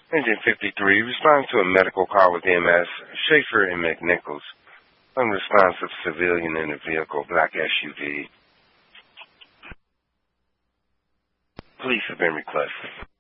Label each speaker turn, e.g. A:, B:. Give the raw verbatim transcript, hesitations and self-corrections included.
A: Engine fifty-three, responding to a medical call with E M S, Schaefer and McNichols. Unresponsive civilian in the vehicle, black S U V. Police have been requested.